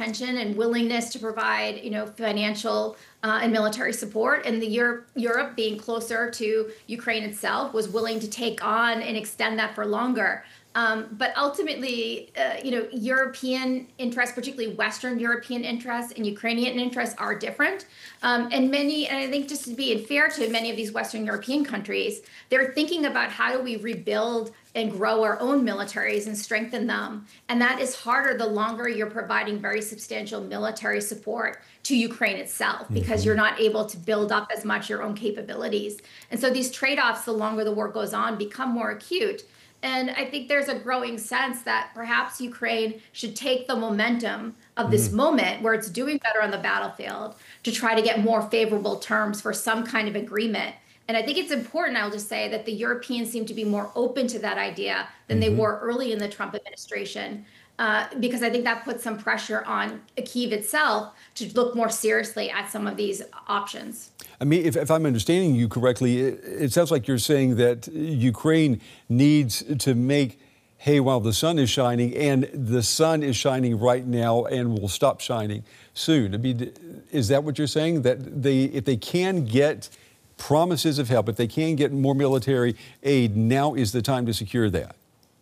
intention and willingness to provide, financial and military support. And the Europe, being closer to Ukraine itself, was willing to take on and extend that for longer. But ultimately, European interests, particularly Western European interests and Ukrainian interests, are different. And I think, just to be fair to many of these Western European countries, they're thinking about how do we rebuild and grow our own militaries and strengthen them. And that is harder the longer you're providing very substantial military support to Ukraine itself, because you're not able to build up as much your own capabilities. And so these trade-offs, the longer the war goes on, become more acute. And I think there's a growing sense that perhaps Ukraine should take the momentum of this moment where it's doing better on the battlefield to try to get more favorable terms for some kind of agreement. And I think it's important, I'll just say, that the Europeans seem to be more open to that idea than they were early in the Trump administration, because I think that puts some pressure on Kyiv itself to look more seriously at some of these options. I mean, if I'm understanding you correctly, it sounds like you're saying that Ukraine needs to make hay while the sun is shining, and the sun is shining right now and will stop shining soon. I mean, is that what you're saying? That if they can get promises of help, if they can get more military aid, now is the time to secure that?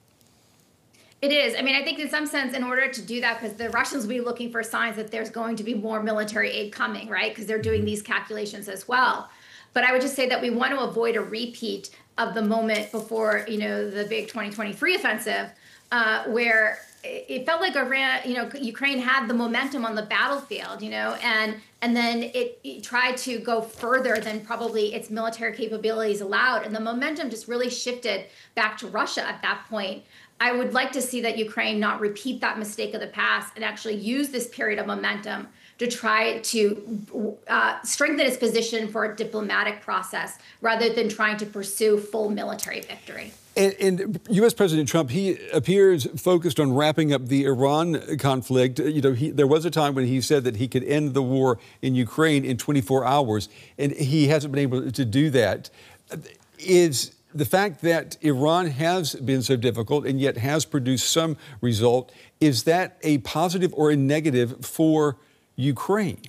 It is. I mean, I think in some sense, in order to do that, because the Russians will be looking for signs that there's going to be more military aid coming, right? Because they're doing these calculations as well. But I would just say that we want to avoid a repeat of the moment before, the big 2023 offensive, where it felt like Ukraine had the momentum on the battlefield, and then it tried to go further than probably its military capabilities allowed. And the momentum just really shifted back to Russia at that point. I would like to see that Ukraine not repeat that mistake of the past and actually use this period of momentum to try to strengthen its position for a diplomatic process rather than trying to pursue full military victory. And U.S. President Trump, he appears focused on wrapping up the Iran conflict. There was a time when he said that he could end the war in Ukraine in 24 hours, and he hasn't been able to do that. Is the fact that Iran has been so difficult and yet has produced some result, is that a positive or a negative for Ukraine?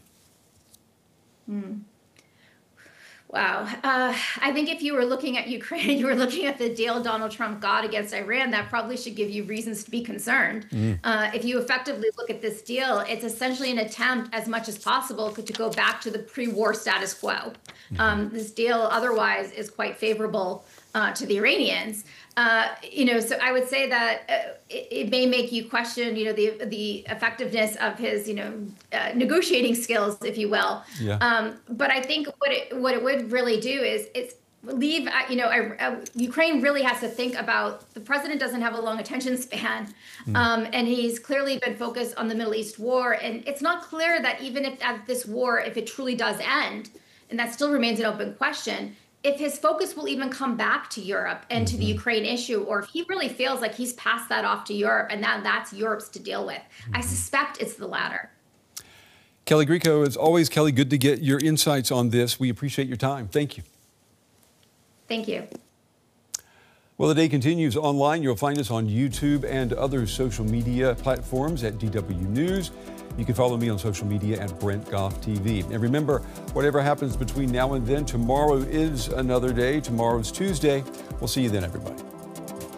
Wow. I think if you were looking at Ukraine, you were looking at the deal Donald Trump got against Iran, that probably should give you reasons to be concerned. If you effectively look at this deal, it's essentially an attempt as much as possible to go back to the pre-war status quo. This deal otherwise is quite favorable to the Iranians. So I would say that it may make you question, the effectiveness of his, negotiating skills, if you will. Yeah. But I think what it would really do is leave, Ukraine really has to think about, the president doesn't have a long attention span, and he's clearly been focused on the Middle East war. And it's not clear that even if this war, if it truly does end, and that still remains an open question, if his focus will even come back to Europe and to the Ukraine issue, or if he really feels like he's passed that off to Europe and that's Europe's to deal with. I suspect it's the latter. Kelly Grieco, as always, Kelly, good to get your insights on this. We appreciate your time. Thank you. Thank you. Well, the day continues online. You'll find us on YouTube and other social media platforms at DW News. You can follow me on social media at Brent Goff TV. And remember, whatever happens between now and then, tomorrow is another day. Tomorrow's Tuesday. We'll see you then, everybody.